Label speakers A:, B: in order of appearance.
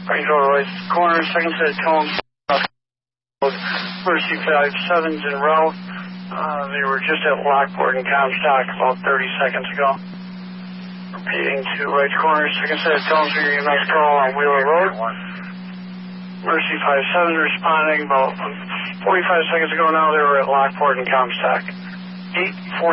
A: Range Rover right corner, second set of tones. Mercy 57's en route. They were just at Lockport and Comstock about 30 seconds ago. Repeating to right corner, second set of tones for your next call on Wheeler Road. Mercy 57 responding about 45 seconds ago now. They were at Lockport and Comstock. 8:40.